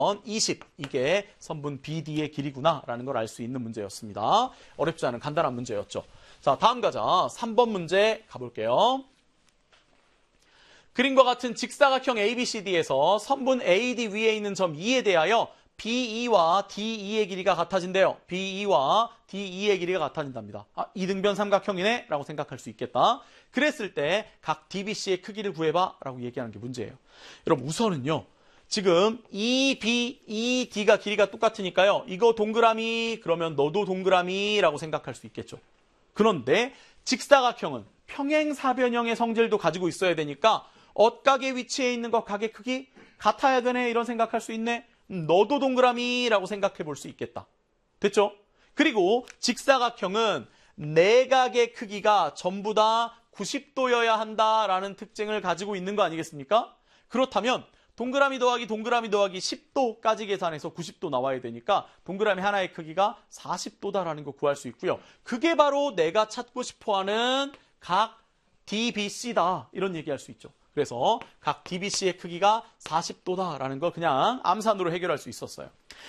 20 이게 선분 BD의 길이구나라는 걸 알 수 있는 문제였습니다. 어렵지 않은 간단한 문제였죠. 자, 다음 가자. 3번 문제 가볼게요. 그림과 같은 직사각형 ABCD에서 선분 AD 위에 있는 점 E에 대하여 BE와 DE의 길이가 같아진대요. BE와 DE의 길이가 같아진답니다. 아, 이등변 삼각형이네? 라고 생각할 수 있겠다. 그랬을 때 각 DBC의 크기를 구해봐 라고 얘기하는 게 문제예요. 여러분 우선은요. 지금 EB, ED가 길이가 똑같으니까요. 이거 동그라미 그러면 너도 동그라미라고 생각할 수 있겠죠. 그런데 직사각형은 평행사변형의 성질도 가지고 있어야 되니까 엇각의 위치에 있는 것 각의 크기 같아야 되네 이런 생각할 수 있네. 너도 동그라미라고 생각해 볼 수 있겠다. 됐죠? 그리고 직사각형은 내각의 크기가 전부 다 90도여야 한다라는 특징을 가지고 있는 거 아니겠습니까? 그렇다면 동그라미 더하기 10도까지 계산해서 90도 나와야 되니까 동그라미 하나의 크기가 40도다라는 거 구할 수 있고요. 그게 바로 내가 찾고 싶어하는 각 DBC다 이런 얘기할 수 있죠. 그래서 각 DBC의 크기가 40도다라는 걸 그냥 암산으로 해결할 수 있었어요.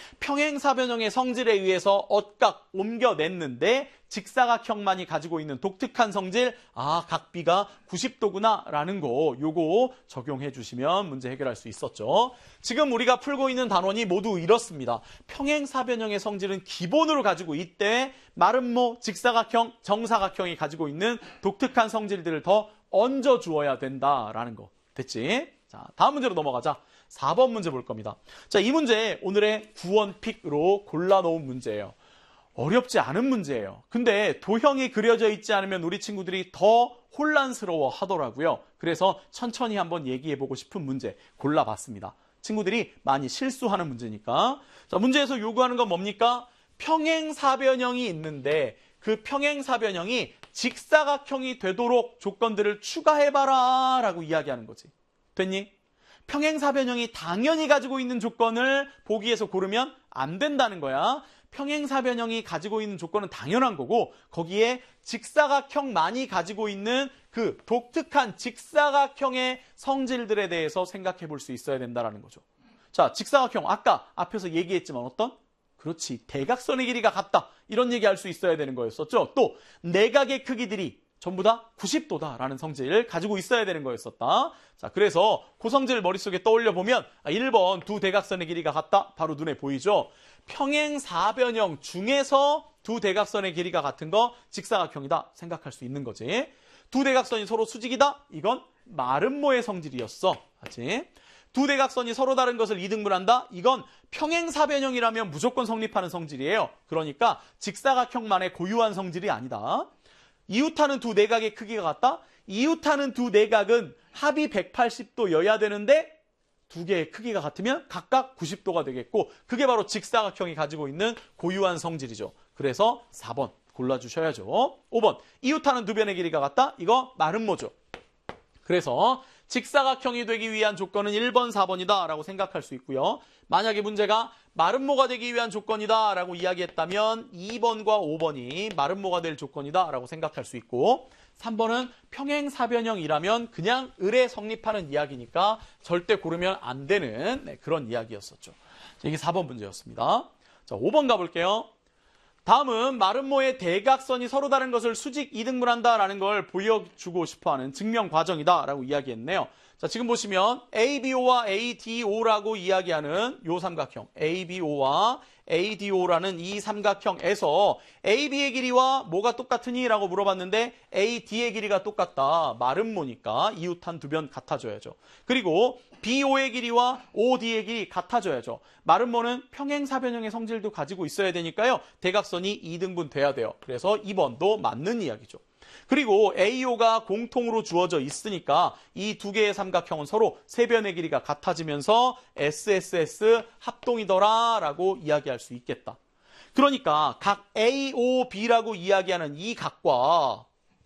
평행사변형의 성질에 의해서 엇각 옮겨냈는데 직사각형만이 가지고 있는 독특한 성질, 각 B가 90도구나라는 거 요거 적용해 주시면 문제 해결할 수 있었죠. 지금 우리가 풀고 있는 단원이 모두 이렇습니다. 평행사변형의 성질은 기본으로 가지고 있대 마름모, 직사각형, 정사각형이 가지고 있는 독특한 성질들을 더 얹어 주어야 된다라는 거. 됐지? 자, 다음 문제로 넘어가자. 4번 문제 볼 겁니다. 자, 이 문제 오늘의 구원픽으로 골라놓은 문제예요. 어렵지 않은 문제예요. 근데 도형이 그려져 있지 않으면 우리 친구들이 더 혼란스러워 하더라고요. 그래서 천천히 한번 얘기해보고 싶은 문제 골라봤습니다. 친구들이 많이 실수하는 문제니까. 자, 문제에서 요구하는 건 뭡니까? 평행사변형이 있는데 그 평행사변형이 직사각형이 되도록 조건들을 추가해봐라 라고 이야기하는 거지. 됐니? 평행사변형이 당연히 가지고 있는 조건을 보기에서 고르면 안 된다는 거야. 평행사변형이 가지고 있는 조건은 당연한 거고 거기에 직사각형만이 가지고 있는 그 독특한 직사각형의 성질들에 대해서 생각해 볼 수 있어야 된다는 거죠. 자, 직사각형 아까 앞에서 얘기했지만 어떤? 그렇지, 대각선의 길이가 같다. 이런 얘기할 수 있어야 되는 거였었죠. 또 내각의 크기들이 전부 다 90도다라는 성질을 가지고 있어야 되는 거였었다. 자, 그래서 그 성질을 머릿속에 떠올려 보면 1번 두 대각선의 길이가 같다. 바로 눈에 보이죠. 평행사변형 중에서 두 대각선의 길이가 같은 거 직사각형이다 생각할 수 있는 거지. 두 대각선이 서로 수직이다. 이건 마름모의 성질이었어. 맞지? 두 대각선이 서로 다른 것을 이등분한다. 이건 평행사변형이라면 무조건 성립하는 성질이에요. 그러니까 직사각형만의 고유한 성질이 아니다. 이웃하는 두 내각의 크기가 같다? 이웃하는 두 내각은 합이 180도여야 되는데 두 개의 크기가 같으면 각각 90도가 되겠고 그게 바로 직사각형이 가지고 있는 고유한 성질이죠. 그래서 4번 골라주셔야죠. 5번 이웃하는 두 변의 길이가 같다? 이거 마름모죠. 그래서 직사각형이 되기 위한 조건은 1번, 4번이다 라고 생각할 수 있고요. 만약에 문제가 마름모가 되기 위한 조건이다 라고 이야기했다면 2번과 5번이 마름모가 될 조건이다 라고 생각할 수 있고 3번은 평행사변형이라면 그냥 을에 성립하는 이야기니까 절대 고르면 안 되는 그런 이야기였었죠. 이게 4번 문제였습니다. 자, 5번 가볼게요. 다음은 마름모의 대각선이 서로 다른 것을 수직 이등분한다라는 걸 보여주고 싶어하는 증명 과정이다라고 이야기했네요. 자, 지금 보시면 ABO와 ADO라고 이야기하는 요 삼각형 ABO와 ADO라는 이 삼각형에서 AB의 길이와 뭐가 똑같으니? 라고 물어봤는데 AD의 길이가 똑같다. 마름모니까 이웃한 두 변 같아져야죠. 그리고 BO의 길이와 OD의 길이 같아져야죠. 마름모는 평행사변형의 성질도 가지고 있어야 되니까요. 대각선이 2등분 돼야 돼요. 그래서 2번도 맞는 이야기죠. 그리고 AO가 공통으로 주어져 있으니까 이 두 개의 삼각형은 서로 세 변의 길이가 같아지면서 SSS 합동이더라라고 이야기할 수 있겠다. 그러니까 각 AOB라고 이야기하는 이 각과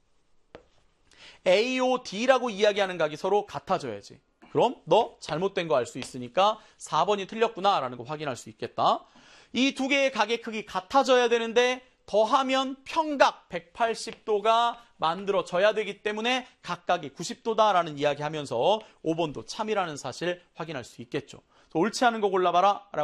AOD라고 이야기하는 각이 서로 같아져야지. 그럼 너 잘못된 거 알 수 있으니까 4번이 틀렸구나라는 거 확인할 수 있겠다. 이 두 개의 각의 크기 같아져야 되는데 더하면 평각 180도가 만들어져야 되기 때문에 각각이 90도다라는 이야기하면서 5번도 참이라는 사실 확인할 수 있겠죠. 옳지 않은 거 골라봐라.